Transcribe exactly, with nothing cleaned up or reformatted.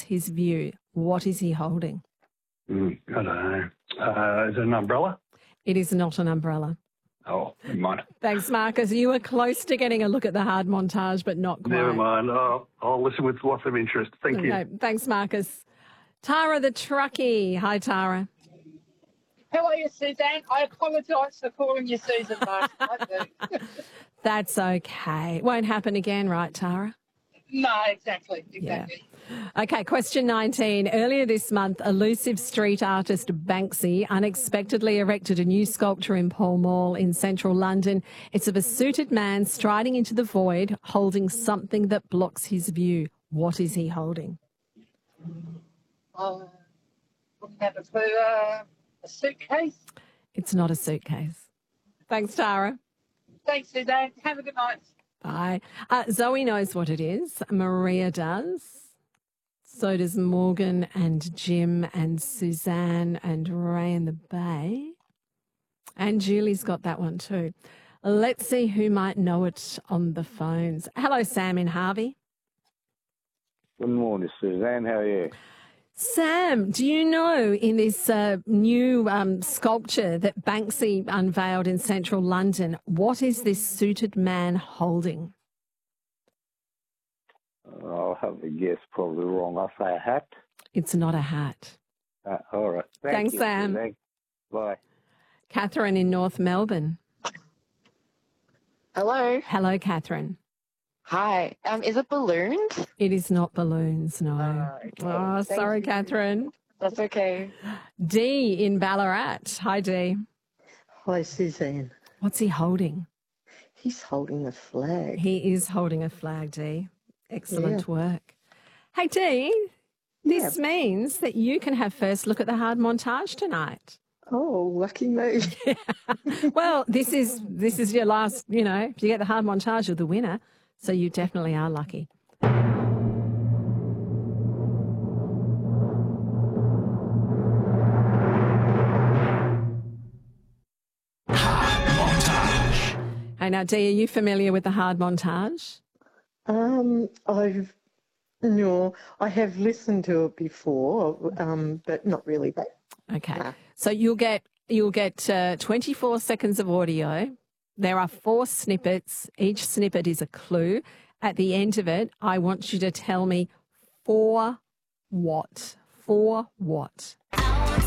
his view. What is he holding? Mm, I don't know. Uh, is it an umbrella? It is not an umbrella. Oh, never mind. Thanks, Marcus. You were close to getting a look at the hard montage, but not quite. Never mind. I'll, I'll listen with lots of interest. Thank you. Okay, thanks, Marcus. Tara the truckie. Hi, Tara. How are you, Suzanne? I apologise for calling you Susan last night. That's okay. Won't happen again, right, Tara? No, exactly, exactly. Yeah. Okay, question nineteen. Earlier this month, elusive street artist Banksy unexpectedly erected a new sculpture in Pall Mall in central London. It's of a suited man striding into the void, holding something that blocks his view. What is he holding? Oh, wouldn't have a clue. Uh, a suitcase? It's not a suitcase. Thanks, Tara. Thanks, Suzanne. Have a good night. Bye. Uh, Zoe knows what it is. Maria does. So does Morgan and Jim and Suzanne and Ray in the Bay. And Julie's got that one too. Let's see who might know it on the phones. Hello, Sam in Harvey. Good morning, Suzanne. How are you? Sam, do you know in this uh, new um, sculpture that Banksy unveiled in central London, what is this suited man holding? I'll have a guess, probably wrong. I'll say a hat. It's not a hat. Uh, all right. Thank Thanks, you, Sam. Suzanne. Bye. Catherine in North Melbourne. Hello. Hello, Catherine. Hi. Um, is it balloons? It is not balloons, no. Uh, okay. Oh, Thank sorry, you. Catherine. That's okay. Dee in Ballarat. Hi, Dee. Hi, Suzanne. What's he holding? He's holding a flag. He is holding a flag, Dee. Excellent Yeah. work. Hey, Dee, this Yeah. means that you can have first look at the hard montage tonight. Oh, lucky me. Well, this is this is your last, you know, if you get the hard montage, you're the winner. So you definitely are lucky. Hey, now, Dee, are you familiar with the hard montage? Um, I've no, I have listened to it before, um, but not really. But Okay. Nah. So you'll get you'll get uh, twenty-four seconds of audio. There are four snippets. Each snippet is a clue. At the end of it, I want you to tell me for what. For what.